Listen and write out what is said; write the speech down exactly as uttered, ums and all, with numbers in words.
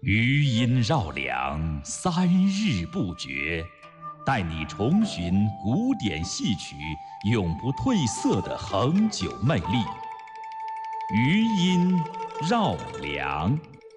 余音绕梁，三日不绝，带你重寻古典戏曲永不褪色的恒久魅力。余音绕梁。